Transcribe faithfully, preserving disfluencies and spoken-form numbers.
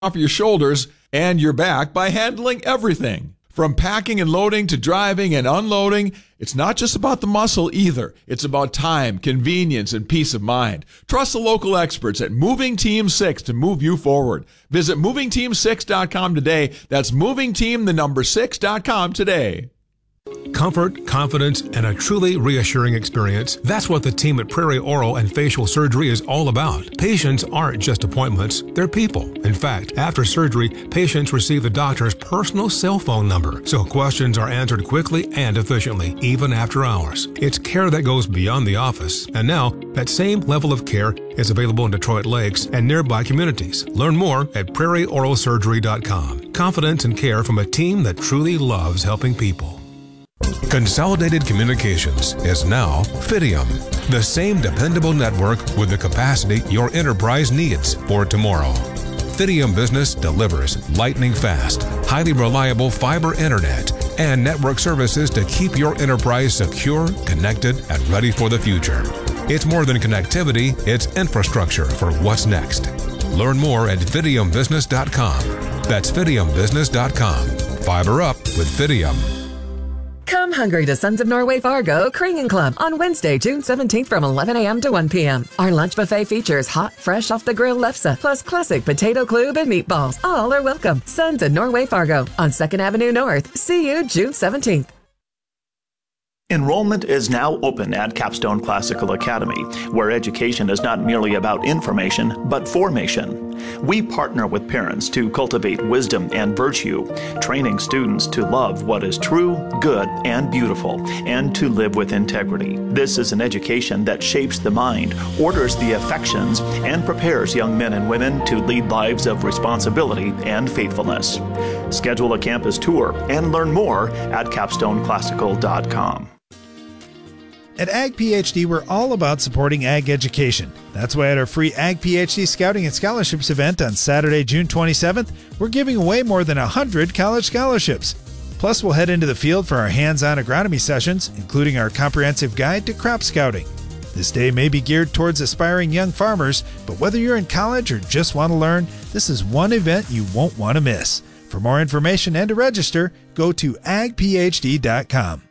off your shoulders and your back by handling everything. From packing and loading to driving and unloading, it's not just about the muscle either. It's about time, convenience, and peace of mind. Trust the local experts at Moving Team six to move you forward. Visit moving team six dot com today. That's moving team the number six dot com today. Comfort, confidence, and a truly reassuring experience. That's what the team at Prairie Oral and Facial Surgery is all about. Patients aren't just appointments, they're people. In fact, after surgery, patients receive the doctor's personal cell phone number, so questions are answered quickly and efficiently, even after hours. It's care that goes beyond the office. And now, that same level of care is available in Detroit Lakes and nearby communities. Learn more at prairie oral surgery dot com. Confidence and care from a team that truly loves helping people. Consolidated Communications is now Fidium, the same dependable network with the capacity your enterprise needs for tomorrow. Fidium Business delivers lightning-fast, highly reliable fiber internet and network services to keep your enterprise secure, connected, and ready for the future. It's more than connectivity, it's infrastructure for what's next. Learn more at fidium business dot com. That's fidium business dot com. Fiber up with Fidium. Come hungry to Sons of Norway Fargo Korean Club on Wednesday, June seventeenth from eleven a.m. to one p.m. Our lunch buffet features hot, fresh off the grill lefse, plus classic potato club and meatballs. All are welcome. Sons of Norway Fargo on second Avenue North. See you June seventeenth. Enrollment is now open at Capstone Classical Academy, where education is not merely about information, but formation. We partner with parents to cultivate wisdom and virtue, training students to love what is true, good, and beautiful, and to live with integrity. This is an education that shapes the mind, orders the affections, and prepares young men and women to lead lives of responsibility and faithfulness. Schedule a campus tour and learn more at capstone classical dot com. At Ag PhD, we're all about supporting ag education. That's why at our free Ag PhD Scouting and Scholarships event on Saturday, June twenty-seventh, we're giving away more than one hundred college scholarships. Plus, we'll head into the field for our hands-on agronomy sessions, including our comprehensive guide to crop scouting. This day may be geared towards aspiring young farmers, but whether you're in college or just want to learn, this is one event you won't want to miss. For more information and to register, go to ag p h d dot com.